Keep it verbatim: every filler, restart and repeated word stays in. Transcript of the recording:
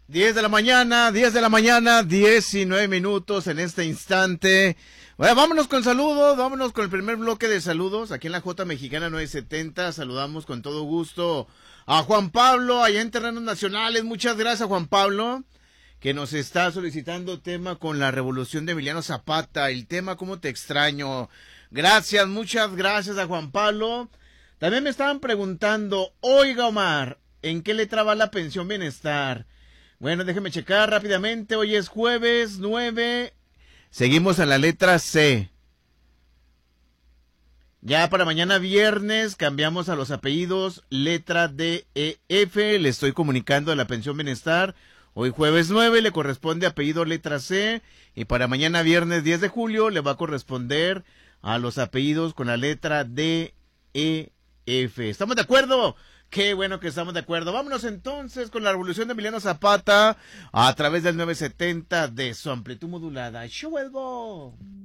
diez de la mañana, diez de la mañana, diecinueve minutos en este instante. Bueno, vámonos con saludos, vámonos con el primer bloque de saludos. Aquí en la J Mexicana nueve setenta, saludamos con todo gusto a Juan Pablo, allá en Terrenos Nacionales. Muchas gracias, Juan Pablo, que nos está solicitando tema con la revolución de Emiliano Zapata. El tema, ¿cómo te extraño? Gracias, muchas gracias a Juan Pablo. También me estaban preguntando, oiga Omar, ¿en qué letra va la pensión bienestar? Bueno, déjeme checar rápidamente. Hoy es jueves nueve. Seguimos en la letra C. Ya para mañana viernes cambiamos a los apellidos letra D, E, F. Le estoy comunicando a la pensión bienestar. Hoy jueves nueve le corresponde apellido letra C. Y para mañana viernes diez de julio le va a corresponder a los apellidos con la letra D, E, F. ¿Estamos de acuerdo? Qué bueno que estamos de acuerdo. Vámonos entonces con la revolución de Emiliano Zapata a través del nueve setenta de su amplitud modulada. ¡Yo vuelvo!